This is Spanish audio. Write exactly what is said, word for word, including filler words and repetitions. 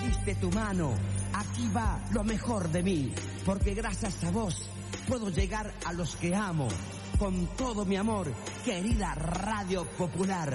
diste tu mano. Aquí va lo mejor de mí, porque gracias a vos puedo llegar a los que amo. Con todo mi amor, querida Radio Popular.